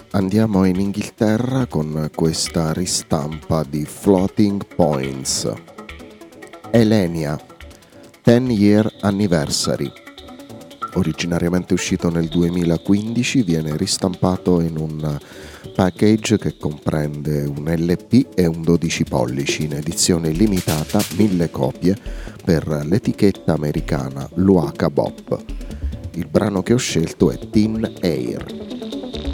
Andiamo in Inghilterra con questa ristampa di Floating Points. Elenia, 10 Year Anniversary. Originariamente uscito nel 2015, viene ristampato in un package che comprende un LP e un 12 pollici in edizione limitata, 1000 copie per l'etichetta americana Luaka Bop. Il brano che ho scelto è Thin Air.